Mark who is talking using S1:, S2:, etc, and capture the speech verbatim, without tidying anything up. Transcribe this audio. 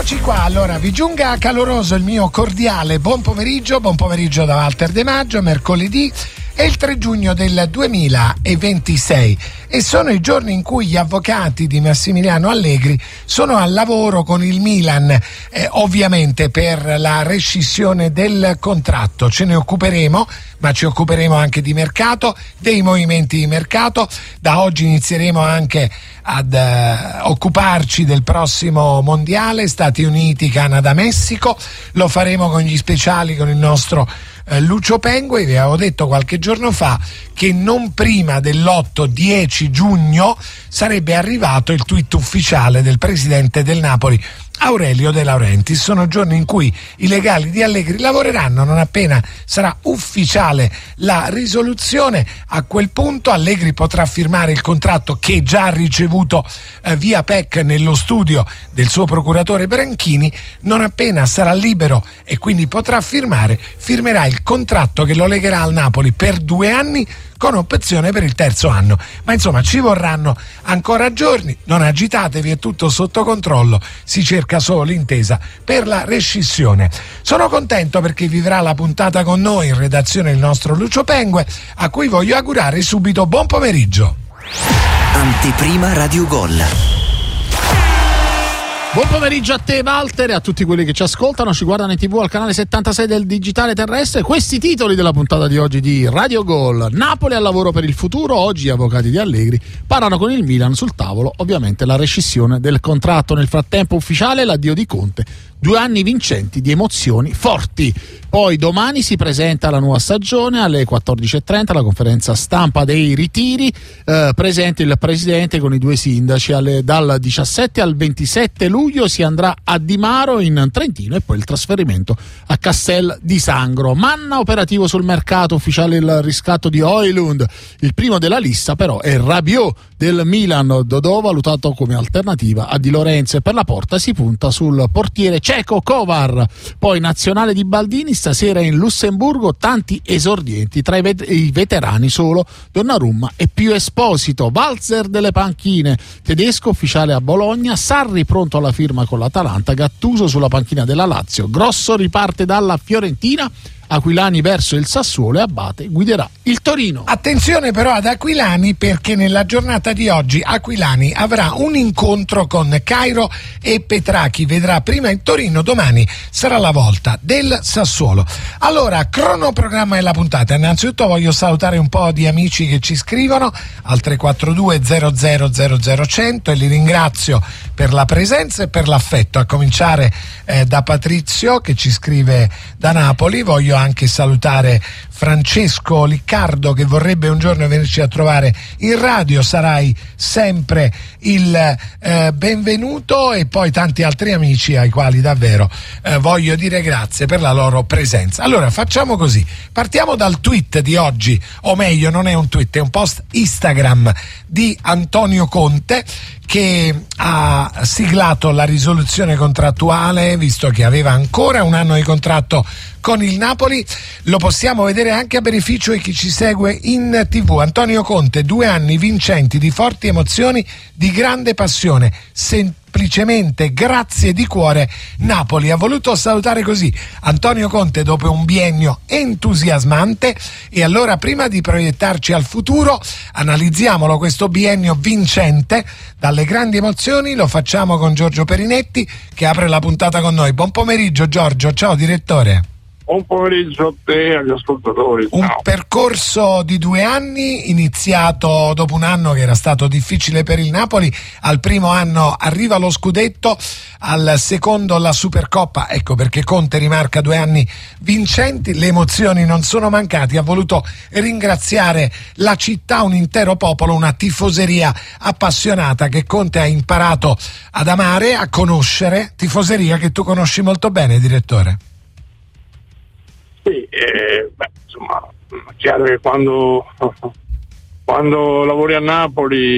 S1: Eccoci qua, allora vi giunga caloroso il mio cordiale buon pomeriggio, buon pomeriggio da Walter De Maggio, mercoledì è il tre giugno del duemilaventisei e sono i giorni in cui gli avvocati di Massimiliano Allegri sono al lavoro con il Milan, eh, ovviamente per la rescissione del contratto. Ce ne occuperemo, ma ci occuperemo anche di mercato, dei movimenti di mercato. Da oggi inizieremo anche ad uh, occuparci del prossimo mondiale, Stati Uniti, Canada, Messico. Lo faremo con gli speciali, con il nostro uh, Lucio Pengue. Vi avevo detto qualche giorno fa che non prima dell'otto dieci giugno sarebbe arrivato il tweet ufficiale del presidente del Napoli, Aurelio De Laurentiis. Sono giorni in cui i legali di Allegri lavoreranno. Non appena sarà ufficiale la risoluzione, a quel punto Allegri potrà firmare il contratto che già ha ricevuto eh, via P E C nello studio del suo procuratore Branchini. Non appena sarà libero e quindi potrà firmare, firmerà il contratto che lo legherà al Napoli per due anni con opzione per il terzo anno. Ma insomma ci vorranno ancora giorni, non agitatevi, è tutto sotto controllo, si cerca solo l'intesa per la rescissione. Sono contento perché vivrà la puntata con noi in redazione il nostro Lucio Pengue, a cui voglio augurare subito buon pomeriggio.
S2: Anteprima Radio Gol.
S3: Buon pomeriggio a te Walter e a tutti quelli che ci ascoltano, ci guardano in tv al canale settantasei del digitale terrestre. Questi titoli della puntata di oggi di Radio Gol: Napoli al lavoro per il futuro, oggi gli avvocati di Allegri parlano con il Milan, sul tavolo ovviamente la rescissione del contratto. Nel frattempo ufficiale l'addio di Conte, due anni vincenti di emozioni forti. Poi domani si presenta la nuova stagione alle quattordici e trenta, la conferenza stampa dei ritiri, eh, presente il presidente con i due sindaci. Alle, dal diciassette al ventisette luglio si andrà a Di Maro in Trentino e poi il trasferimento a Castel di Sangro. Manna operativo sul mercato, ufficiale il riscatto di Højlund. Il primo della lista però è Rabiot del Milan, Dodò valutato come alternativa a Di Lorenzo, e per la porta si punta sul portiere ceco Kovar. Poi nazionale di Baldini, stasera in Lussemburgo tanti esordienti, tra i, vet- i veterani solo Donnarumma e più Esposito. Walzer delle panchine, tedesco ufficiale a Bologna, Sarri pronto alla firma con l'Atalanta, Gattuso sulla panchina della Lazio, Grosso riparte dalla Fiorentina, Aquilani verso il Sassuolo e Abate guiderà il Torino.
S1: Attenzione però ad Aquilani, perché nella giornata di oggi Aquilani avrà un incontro con Cairo e Petrachi, vedrà prima il Torino, domani sarà la volta del Sassuolo. Allora, cronoprogramma della puntata. Innanzitutto voglio salutare un po' di amici che ci scrivono al tre quattro due zero zero zero zero cento e li ringrazio per la presenza e per l'affetto, a cominciare eh, da Patrizio che ci scrive da Napoli. Voglio anche salutare Francesco Liccardo che vorrebbe un giorno venirci a trovare in radio, sarai sempre il eh, benvenuto, e poi tanti altri amici ai quali davvero eh, voglio dire grazie per la loro presenza. Allora facciamo così, partiamo dal tweet di oggi, o meglio non è un tweet, è un post Instagram di Antonio Conte, che ha siglato la risoluzione contrattuale, visto che aveva ancora un anno di contratto con il Napoli. Lo possiamo vedere anche a beneficio di chi ci segue in tv. Antonio Conte, due anni vincenti di forti emozioni, di grande passione, semplicemente grazie di cuore Napoli. Ha voluto salutare così Antonio Conte dopo un biennio entusiasmante. E allora, prima di proiettarci al futuro, analizziamolo questo biennio vincente dalle grandi emozioni. Lo facciamo con Giorgio Perinetti che apre la puntata con noi. Buon pomeriggio Giorgio. Ciao direttore.
S4: Buon pomeriggio a te e agli ascoltatori.
S1: Un
S4: Ciao.
S1: percorso di due anni iniziato dopo un anno che era stato difficile per il Napoli. Al primo anno arriva lo scudetto, al secondo la Supercoppa. Ecco perché Conte rimarca due anni vincenti. Le emozioni non sono mancate. Ha voluto ringraziare la città, un intero popolo, una tifoseria appassionata che Conte ha imparato ad amare, a conoscere. Tifoseria che tu conosci molto bene, direttore.
S4: Sì, eh, beh, insomma, è chiaro che quando, quando lavori a Napoli